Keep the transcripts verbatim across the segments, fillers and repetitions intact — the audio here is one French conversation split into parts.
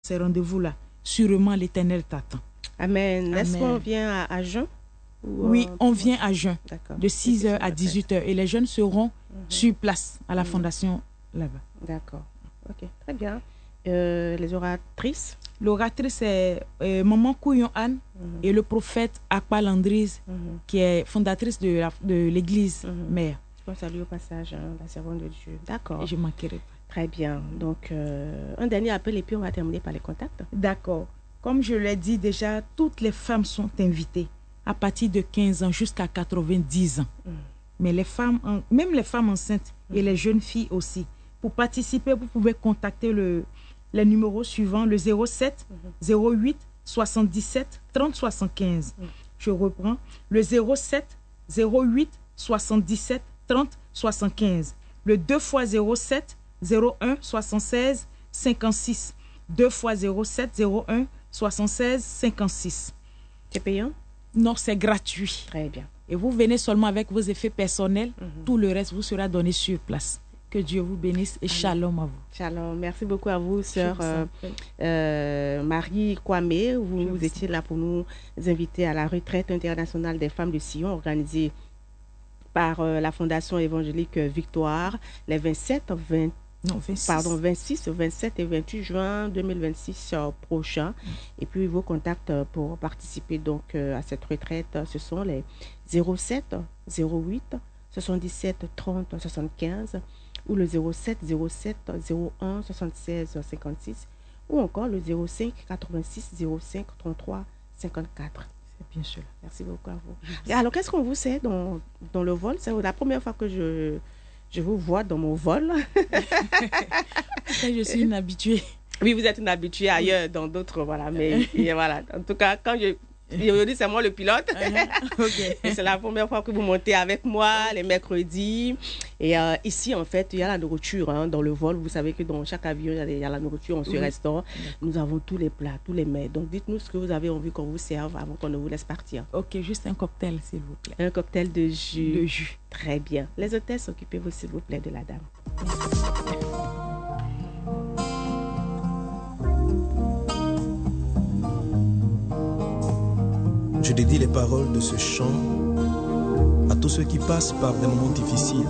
ces rendez-vous-là. Sûrement, l'Éternel t'attend. Amen. Est-ce qu'on vient à, à jeun? Ou Oui, euh, on vient à jeun, de six heures à à dix-huit heures. Et les jeunes seront mm-hmm. sur place à la mm-hmm. fondation là-bas. D'accord. Ok, très bien. Euh, les oratrices? L'oratrice est euh, Maman Kouyon Anne mm-hmm. et le prophète Akpa Landrise, mm-hmm. qui est fondatrice de, la, de l'église mm-hmm. mère. Je salue au passage hein, la servante de Dieu. D'accord. Et je ne manquerai pas. Très bien. Donc, euh, un dernier appel et puis on va terminer par les contacts. D'accord. Comme je l'ai dit déjà, toutes les femmes sont invitées à partir de quinze ans jusqu'à quatre-vingt-dix ans. Mm. Mais les femmes, même les femmes enceintes mm. et les jeunes filles aussi. Pour participer, vous pouvez contacter le, les numéros suivants, le zéro sept, mm-hmm. zéro huit, soixante-dix-sept, trente, soixante-quinze. Mm. Je reprends, le zéro sept, zéro huit, soixante-dix-sept, trente, soixante-quinze. Le deux fois zéro sept, zéro un, soixante-seize, cinquante-six. deux fois zéro sept, zéro un, soixante-seize, cinquante-six. C'est payant? Non, c'est gratuit. Très bien. Et vous venez seulement avec vos effets personnels. Mm-hmm. Tout le reste vous sera donné sur place. Que Dieu vous bénisse et shalom à vous. Shalom. Merci beaucoup à vous, sœur euh, euh, Marie Kwame. Vous, vous étiez là pour nous inviter à la retraite internationale des femmes de Sion organisée par euh, la Fondation évangélique Victoire les vingt-sept, vingt, non, vingt-six. Pardon, vingt-six, vingt-sept et vingt-huit juin deux mille vingt-six euh, prochain. Mm. Et puis vos contacts pour participer donc euh, à cette retraite, ce sont les zéro sept, zéro huit, soixante-dix-sept, trente, soixante-quinze ou le zéro sept, zéro sept, zéro un, soixante-seize, cinquante-six ou encore le zéro cinq, quatre-vingt-six, zéro cinq, trente-trois, cinquante-quatre. Bien sûr. Merci beaucoup à vous. Et alors, qu'est-ce qu'on vous sait dans, dans le vol? C'est la première fois que je, je vous vois dans mon vol. Je suis une habituée. Oui, vous êtes une habituée ailleurs, oui. Dans d'autres, voilà. Mais et voilà. En tout cas, quand je... Aujourd'hui, c'est moi le pilote. Uh-huh. Okay. Et c'est la première fois que vous montez avec moi les mercredis. Et euh, ici, en fait, il y a la nourriture hein, dans le vol. Vous savez que dans chaque avion, il y a la nourriture, on se oui. restaure. Nous avons tous les plats, tous les mets. Donc, dites-nous ce que vous avez envie qu'on vous serve avant qu'on ne vous laisse partir. Ok, juste un cocktail, s'il vous plaît. Un cocktail de jus. De jus. Très bien. Les hôtesses, occupez-vous, s'il vous plaît, de la dame. Je dédie les paroles de ce chant à tous ceux qui passent par des moments difficiles.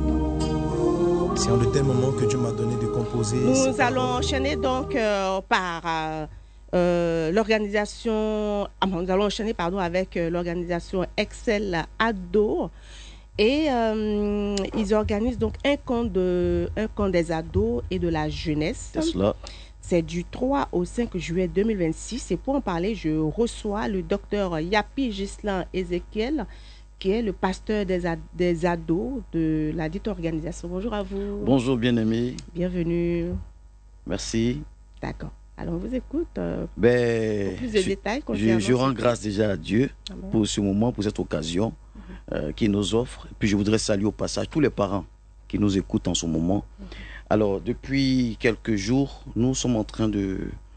C'est en de tels moments que Dieu m'a donné de composer. Nous allons enchaîner donc euh, par euh, euh, l'organisation. Ah, nous allons enchaîner pardon avec euh, l'organisation Excel Ado. Et euh, ils organisent donc un camp de un camp des ados et de la jeunesse. C'est cela. C'est du trois au cinq juillet deux mille vingt-six. Et pour en parler, je reçois le docteur Yapi Gislain Ezekiel, qui est le pasteur des, ad- des ados de la dite organisation. Bonjour à vous. Bonjour, bien-aimé. Bienvenue. Merci. D'accord. Alors, on vous écoute euh, ben, pour plus de je, détails. Je, je rends grâce déjà à Dieu Amen. Pour ce moment, pour cette occasion mm-hmm. euh, qu'il nous offre. Et puis, je voudrais saluer au passage tous les parents qui nous écoutent en ce moment. Mm-hmm. Alors, depuis quelques jours, nous sommes en train de,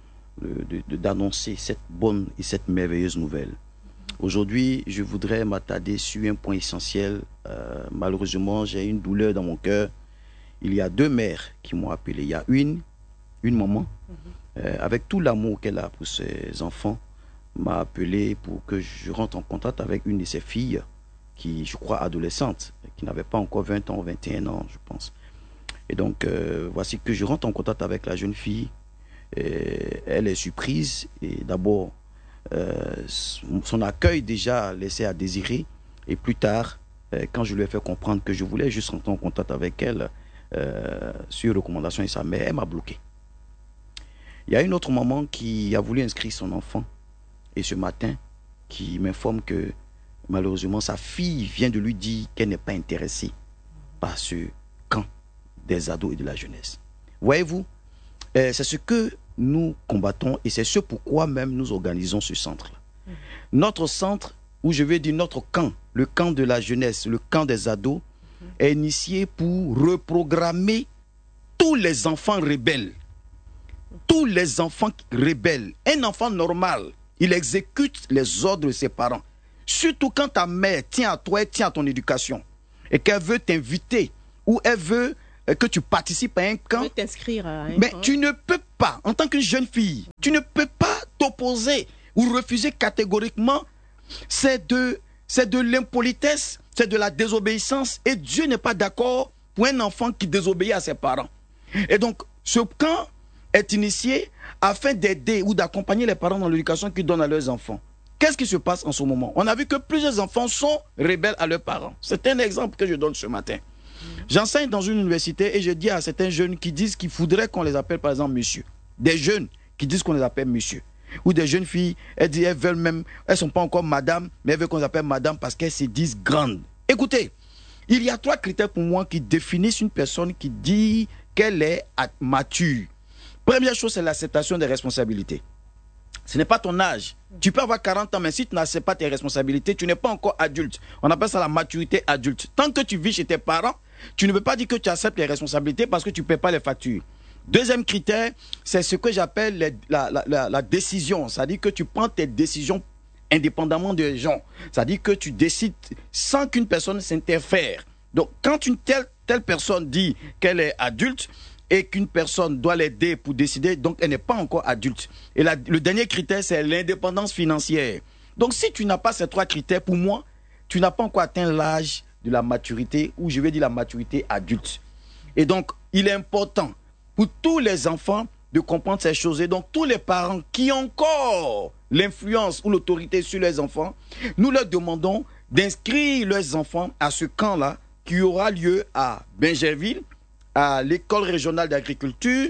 de, de, d'annoncer cette bonne et cette merveilleuse nouvelle. Aujourd'hui, je voudrais m'attarder sur un point essentiel. Euh, malheureusement, j'ai une douleur dans mon cœur. Il y a deux mères qui m'ont appelé. Il y a une, une maman, euh, avec tout l'amour qu'elle a pour ses enfants, m'a appelé pour que je rentre en contact avec une de ses filles, qui, je crois, adolescente, qui n'avait pas encore vingt ans, vingt et un ans, je pense. Et donc, euh, voici que je rentre en contact avec la jeune fille. Et elle est surprise. Et d'abord, euh, son accueil déjà laissé à désirer. Et plus tard, euh, quand je lui ai fait comprendre que je voulais juste rentrer en contact avec elle, euh, sur recommandation de sa mère, elle m'a bloqué. Il y a une autre maman qui a voulu inscrire son enfant. Et ce matin, qui m'informe que malheureusement, sa fille vient de lui dire qu'elle n'est pas intéressée par ce camp des ados et de la jeunesse. Voyez-vous, euh, c'est ce que nous combattons et c'est ce pourquoi même nous organisons ce centre-là. Mmh. Notre centre, ou je vais dire notre camp, le camp de la jeunesse, le camp des ados, mmh. est initié pour reprogrammer tous les enfants rebelles. Tous les enfants rebelles. Un enfant normal, il exécute les ordres de ses parents. Surtout quand ta mère tient à toi et tient à ton éducation et qu'elle veut t'inviter ou elle veut euh, que tu participes à un camp, t'inscrire à un mais camp. tu ne peux pas, en tant que jeune fille, tu ne peux pas t'opposer ou refuser catégoriquement. C'est de, c'est de l'impolitesse, c'est de la désobéissance. Et Dieu n'est pas d'accord pour un enfant qui désobéit à ses parents. Et donc, ce camp est initié afin d'aider ou d'accompagner les parents dans l'éducation qu'ils donnent à leurs enfants. Qu'est-ce qui se passe en ce moment? On a vu que plusieurs enfants sont rebelles à leurs parents. C'est un exemple que je donne ce matin. J'enseigne dans une université et je dis à certains jeunes qui disent qu'il faudrait qu'on les appelle par exemple monsieur. Des jeunes qui disent qu'on les appelle monsieur. Ou des jeunes filles, elles disent elles veulent même, elles ne sont pas encore madame, mais elles veulent qu'on les appelle madame parce qu'elles se disent grandes. Écoutez, il y a trois critères pour moi qui définissent une personne qui dit qu'elle est mature. Première chose, c'est l'acceptation des responsabilités. Ce n'est pas ton âge. Tu peux avoir quarante ans, mais si tu n'acceptes pas tes responsabilités, tu n'es pas encore adulte. On appelle ça la maturité adulte. Tant que tu vis chez tes parents, tu ne peux pas dire que tu acceptes les responsabilités parce que tu ne paies pas les factures. Deuxième critère, c'est ce que j'appelle les, la, la, la, la décision. C'est-à-dire que tu prends tes décisions indépendamment des gens. C'est-à-dire que tu décides sans qu'une personne s'interfère. Donc, quand une telle, telle personne dit qu'elle est adulte et qu'une personne doit l'aider pour décider, donc elle n'est pas encore adulte. Et la, le dernier critère, c'est l'indépendance financière. Donc, si tu n'as pas ces trois critères, pour moi, tu n'as pas encore atteint l'âge de la maturité, ou je vais dire la maturité adulte. Et donc, il est important pour tous les enfants de comprendre ces choses. Et donc, tous les parents qui ont encore l'influence ou l'autorité sur les enfants, nous leur demandons d'inscrire leurs enfants à ce camp-là qui aura lieu à Bingerville, à l'école régionale d'agriculture,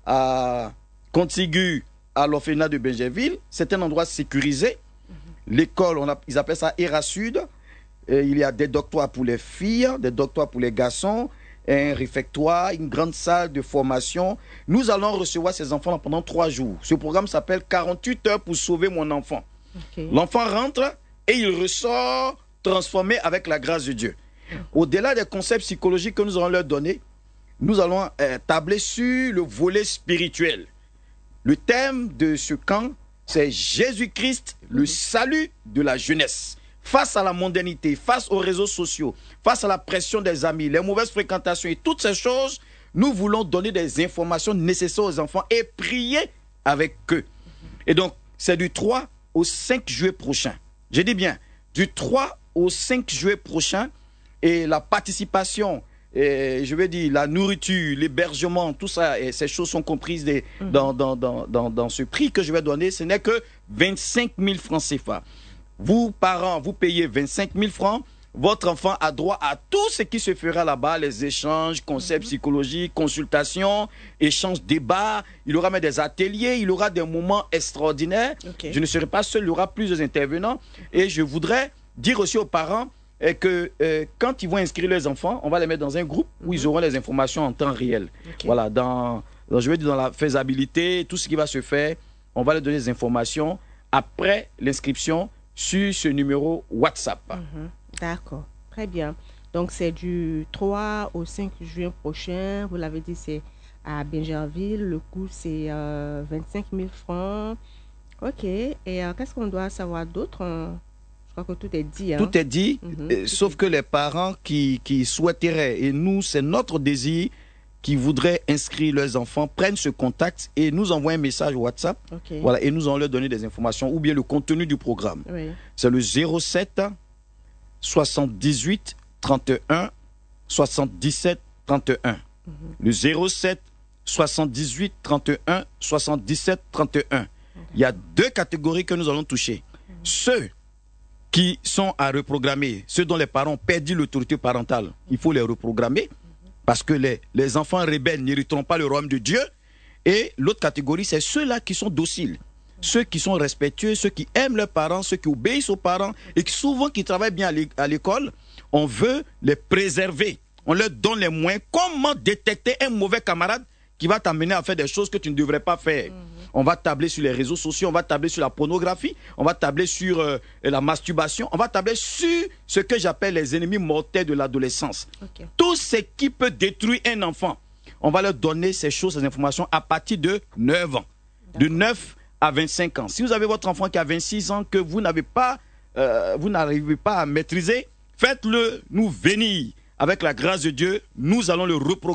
à contigu à l'orphelinat de Bingerville. C'est un endroit sécurisé. L'école, on a, ils appellent ça ERA Sud. Et il y a des dortoirs pour les filles, des dortoirs pour les garçons, un réfectoire, une grande salle de formation. Nous allons recevoir ces enfants pendant trois jours. Ce programme s'appelle quarante-huit heures pour sauver mon enfant. Okay. L'enfant rentre et il ressort transformé avec la grâce de Dieu. Au-delà des concepts psychologiques que nous allons leur donner, nous allons euh, tabler sur le volet spirituel. Le thème de ce camp, c'est Jésus-Christ, le salut de la jeunesse. Face à la mondanité, face aux réseaux sociaux, face à la pression des amis, les mauvaises fréquentations et toutes ces choses, nous voulons donner des informations nécessaires aux enfants et prier avec eux. Et donc, c'est du trois au cinq juillet prochain. Je dis bien, du trois au cinq juillet prochain, et la participation, et je vais dire la nourriture, l'hébergement, tout ça, et ces choses sont comprises des, mmh. dans, dans, dans, dans, dans ce prix que je vais donner. Ce n'est que vingt-cinq mille francs C F A. Vous, parents, vous payez vingt-cinq mille francs. Votre enfant a droit à tout ce qui se fera là-bas, les échanges, concepts mmh. psychologiques, consultations, échanges, débats. Il aura même des ateliers, il aura des moments extraordinaires. Okay. Je ne serai pas seul, il y aura plusieurs intervenants. Et je voudrais dire aussi aux parents et que euh, quand ils vont inscrire leurs enfants, on va les mettre dans un groupe où mm-hmm. ils auront les informations en temps réel. Okay. Voilà, dans, dans, je veux dire dans la faisabilité, tout ce qui va se faire, on va leur donner des informations après l'inscription sur ce numéro WhatsApp. Mm-hmm. D'accord, très bien. Donc c'est du trois au cinq juin prochain, vous l'avez dit, c'est à Bingerville, le coût c'est euh, vingt-cinq mille francs. Ok, et euh, qu'est-ce qu'on doit savoir d'autre? Je crois que tout est dit. Hein? Tout est dit, mm-hmm. euh, sauf que les parents qui, qui souhaiteraient, et nous, c'est notre désir, qui voudraient inscrire leurs enfants, prennent ce contact et nous envoient un message WhatsApp. Okay. Voilà, et nous allons leur donner des informations ou bien le contenu du programme. Oui. C'est le zéro sept soixante-dix-huit trente et un soixante-dix-sept trente et un. Mm-hmm. Le zéro sept soixante-dix-huit trente et un soixante-dix-sept trente et un. Okay. Il y a deux catégories que nous allons toucher. Mm-hmm. Ceux qui sont à reprogrammer, ceux dont les parents ont perdu l'autorité parentale, il faut les reprogrammer parce que les, les enfants rebelles n'hériteront pas le royaume de Dieu. Et l'autre catégorie, c'est ceux-là qui sont dociles, ceux qui sont respectueux, ceux qui aiment leurs parents, ceux qui obéissent aux parents et qui souvent qui travaillent bien à l'école. On veut les préserver, on leur donne les moyens. Comment détecter un mauvais camarade qui va t'amener à faire des choses que tu ne devrais pas faire? Mmh. On va tabler sur les réseaux sociaux, on va tabler sur la pornographie, on va tabler sur euh, la masturbation, on va tabler sur ce que j'appelle les ennemis mortels de l'adolescence. Okay. Tout ce qui peut détruire un enfant, on va leur donner ces choses, ces informations à partir de neuf ans. De neuf à vingt-cinq ans. Si vous avez votre enfant qui a vingt-six ans, que vous n'avez pas, euh, vous n'arrivez pas à maîtriser, faites-le nous venir. Avec la grâce de Dieu, nous allons le reprogrammer.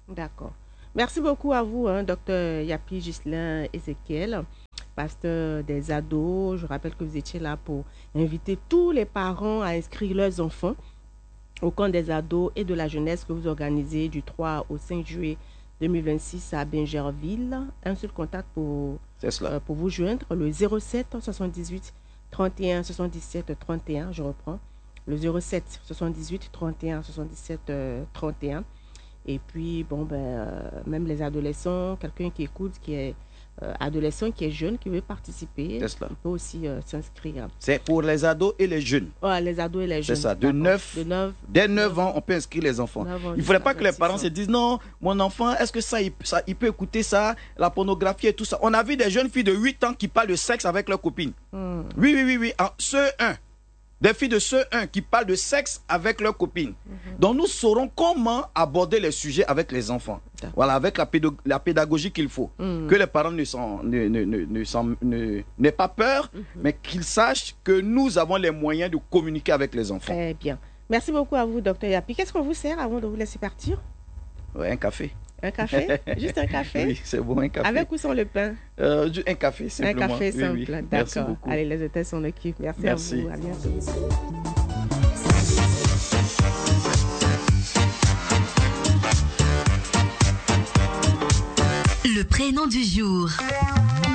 D'accord. Merci beaucoup à vous, hein, docteur Yapi Ghislain Ezekiel, pasteur des ados. Je rappelle que vous étiez là pour inviter tous les parents à inscrire leurs enfants au camp des ados et de la jeunesse que vous organisez du trois au cinq juillet deux mille vingt-six à Bingerville. Un seul contact pour, euh, pour vous joindre, le zéro sept soixante-dix-huit trente et un soixante-dix-sept trente et un. Je reprends. Le zéro sept soixante-dix-huit trente et un soixante-dix-sept trente et un. Et puis, bon, ben, euh, même les adolescents, quelqu'un qui écoute, qui est euh, adolescent, qui est jeune, qui veut participer, il peut aussi euh, s'inscrire. C'est pour les ados et les jeunes. Ouais, les ados et les jeunes. C'est ça, de neuf, de neuf, dès neuf ans, on peut inscrire les enfants. Il ne faudrait pas que les parents se disent, non, mon enfant, est-ce que ça il, ça, il peut écouter ça, la pornographie et tout ça. On a vu des jeunes filles de huit ans qui parlent de sexe avec leurs copines. Hmm. Oui, oui, oui, oui, en C E un. Des filles de C E un qui parlent de sexe avec leurs copines. Mm-hmm. Donc nous saurons comment aborder les sujets avec les enfants. Voilà, avec la, pédag la pédagogie qu'il faut. Mm-hmm. Que les parents ne sont, ne, ne, ne, ne sont, ne, n'aient pas peur, mm-hmm. mais qu'ils sachent que nous avons les moyens de communiquer avec les enfants. Très bien. Merci beaucoup à vous, docteur Yapi. Qu'est-ce qu'on vous sert avant de vous laisser partir? Ouais, un café. Un café? Juste un café? Oui, c'est bon, un café. Avec ou sans le pain? euh, Un café, simplement. Un café simple, oui, oui. D'accord. Allez, les hôtels s'en occupent. Merci, Merci à vous. À bientôt. Le prénom du jour.